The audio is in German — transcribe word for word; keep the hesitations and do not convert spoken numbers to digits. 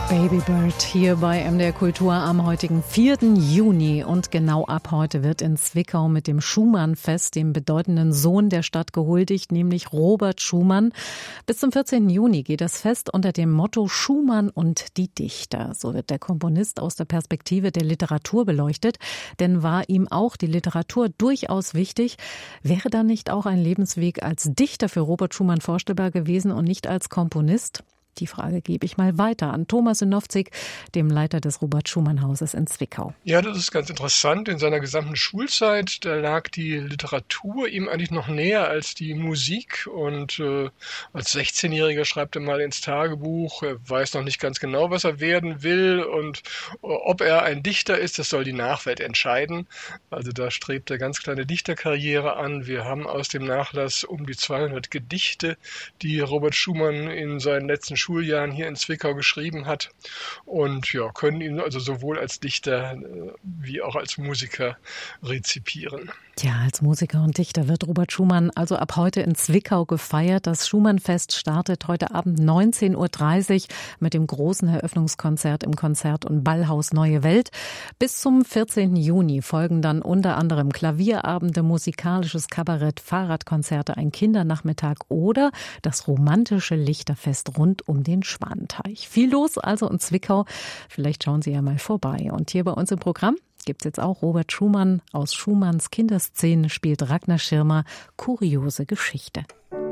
Babybird hier bei M D R Kultur am heutigen vierten Juni. Und genau ab heute wird in Zwickau mit dem Schumann-Fest, dem bedeutenden Sohn der Stadt, gehuldigt, nämlich Robert Schumann. Bis zum vierzehnten Juni geht das Fest unter dem Motto Schumann und die Dichter. So wird der Komponist aus der Perspektive der Literatur beleuchtet. Denn war ihm auch die Literatur durchaus wichtig? Wäre dann nicht auch ein Lebensweg als Dichter für Robert Schumann vorstellbar gewesen und nicht als Komponist? Die Frage gebe ich mal weiter an Thomas Synowzik, dem Leiter des Robert-Schumann-Hauses in Zwickau. Ja, das ist ganz interessant. In seiner gesamten Schulzeit, da lag die Literatur ihm eigentlich noch näher als die Musik. Und äh, als sechzehnjähriger schreibt er mal ins Tagebuch, er weiß noch nicht ganz genau, was er werden will. Und ob er ein Dichter ist, das soll die Nachwelt entscheiden. Also da strebt er ganz kleine Dichterkarriere an. Wir haben aus dem Nachlass um die zweihundert Gedichte, die Robert Schumann in seinen letzten Schuljahren hier in Zwickau geschrieben hat und ja, können ihn also sowohl als Dichter wie auch als Musiker rezipieren. Ja, als Musiker und Dichter wird Robert Schumann also ab heute in Zwickau gefeiert. Das Schumann-Fest startet heute Abend neunzehn Uhr dreißig mit dem großen Eröffnungskonzert im Konzert- und Ballhaus Neue Welt. Bis zum vierzehnten Juni folgen dann unter anderem Klavierabende, musikalisches Kabarett, Fahrradkonzerte, ein Kindernachmittag oder das romantische Lichterfest rund um den Schwanenteich. Viel los also in Zwickau. Vielleicht schauen Sie ja mal vorbei. Und hier bei uns im Programm gibt's jetzt auch Robert Schumann. Aus Schumanns Kinderszenen spielt Ragnar Schirmer Kuriose Geschichte.